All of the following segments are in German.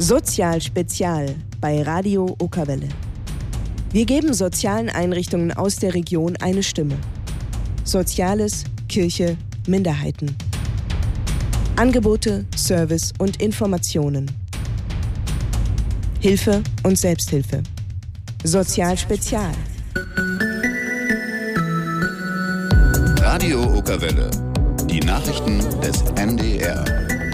Sozial Spezial bei Radio Okawelle. Wir geben sozialen Einrichtungen aus der Region eine Stimme. Soziales, Kirche, Minderheiten. Angebote, Service und Informationen. Hilfe und Selbsthilfe. Sozial Spezial. Radio Okawelle. Die Nachrichten des NDR.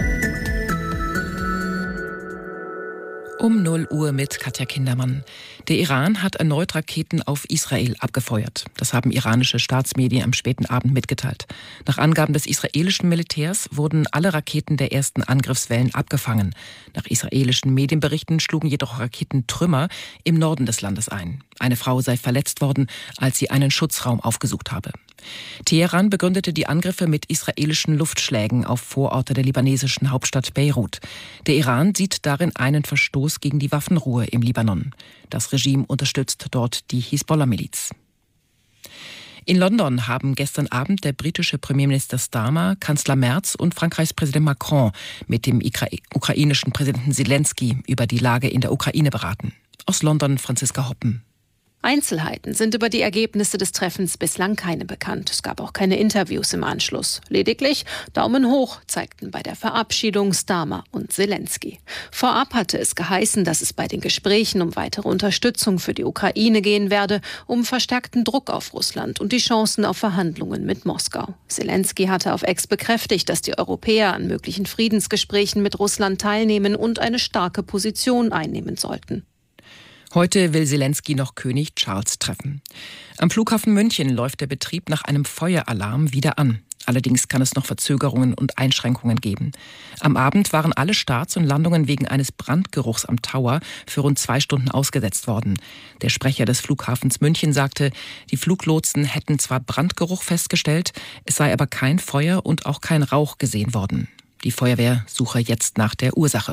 Um 0 Uhr mit Katja Kindermann. Der Iran hat erneut Raketen auf Israel abgefeuert. Das haben iranische Staatsmedien am späten Abend mitgeteilt. Nach Angaben des israelischen Militärs wurden alle Raketen der ersten Angriffswellen abgefangen. Nach israelischen Medienberichten schlugen jedoch Raketentrümmer im Norden des Landes ein. Eine Frau sei verletzt worden, als sie einen Schutzraum aufgesucht habe. Teheran begründete die Angriffe mit israelischen Luftschlägen auf Vororte der libanesischen Hauptstadt Beirut. Der Iran sieht darin einen Verstoß gegen die Waffenruhe im Libanon. Das Regime unterstützt dort die Hisbollah-Miliz. In London haben gestern Abend der britische Premierminister Starmer, Kanzler Merz und Frankreichs Präsident Macron mit dem ukrainischen Präsidenten Zelensky über die Lage in der Ukraine beraten. Aus London Franziska Hoppen. Einzelheiten sind über die Ergebnisse des Treffens bislang keine bekannt. Es gab auch keine Interviews im Anschluss. Lediglich Daumen hoch zeigten bei der Verabschiedung Starmer und Zelensky. Vorab hatte es geheißen, dass es bei den Gesprächen um weitere Unterstützung für die Ukraine gehen werde, um verstärkten Druck auf Russland und die Chancen auf Verhandlungen mit Moskau. Zelensky hatte auf X bekräftigt, dass die Europäer an möglichen Friedensgesprächen mit Russland teilnehmen und eine starke Position einnehmen sollten. Heute will Zelensky noch König Charles treffen. Am Flughafen München läuft der Betrieb nach einem Feueralarm wieder an. Allerdings kann es noch Verzögerungen und Einschränkungen geben. Am Abend waren alle Starts und Landungen wegen eines Brandgeruchs am Tower für rund 2 Stunden ausgesetzt worden. Der Sprecher des Flughafens München sagte, die Fluglotsen hätten zwar Brandgeruch festgestellt, es sei aber kein Feuer und auch kein Rauch gesehen worden. Die Feuerwehr suche jetzt nach der Ursache.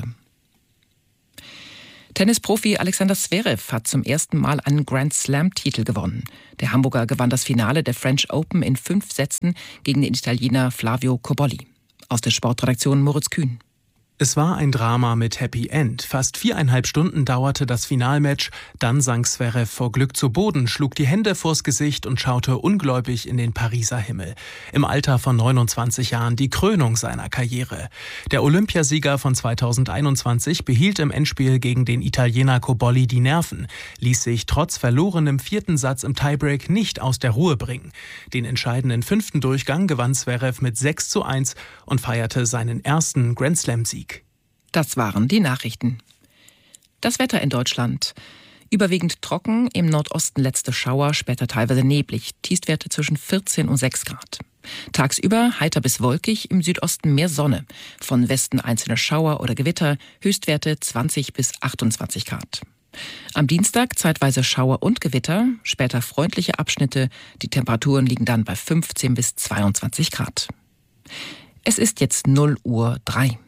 Tennisprofi Alexander Zverev hat zum ersten Mal einen Grand-Slam-Titel gewonnen. Der Hamburger gewann das Finale der French Open in 5 Sätzen gegen den Italiener Flavio Cobolli. Aus der Sportredaktion Moritz Kühn. Es war ein Drama mit Happy End. Fast 4,5 Stunden dauerte das Finalmatch. Dann sank Zverev vor Glück zu Boden, schlug die Hände vors Gesicht und schaute ungläubig in den Pariser Himmel. Im Alter von 29 Jahren die Krönung seiner Karriere. Der Olympiasieger von 2021 behielt im Endspiel gegen den Italiener Cobolli die Nerven, ließ sich trotz verlorenem 4. Satz im Tiebreak nicht aus der Ruhe bringen. Den entscheidenden 5. Durchgang gewann Zverev mit 6:1 und feierte seinen ersten Grand-Slam-Sieg. Das waren die Nachrichten. Das Wetter in Deutschland. Überwiegend trocken, im Nordosten letzte Schauer, später teilweise neblig. Tiefstwerte zwischen 14 und 6 Grad. Tagsüber heiter bis wolkig, im Südosten mehr Sonne. Von Westen einzelne Schauer oder Gewitter, Höchstwerte 20 bis 28 Grad. Am Dienstag zeitweise Schauer und Gewitter, später freundliche Abschnitte. Die Temperaturen liegen dann bei 15 bis 22 Grad. Es ist jetzt 0:03 Uhr.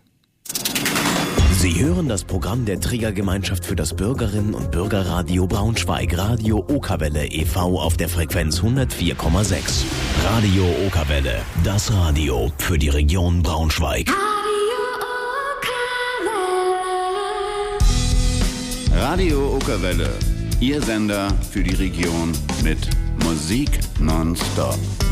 Sie hören das Programm der Trägergemeinschaft für das Bürgerinnen- und Bürgerradio Braunschweig, Radio Okawelle e.V. auf der Frequenz 104,6. Radio Okawelle, das Radio für die Region Braunschweig. Radio Okawelle, Ihr Sender für die Region mit Musik nonstop.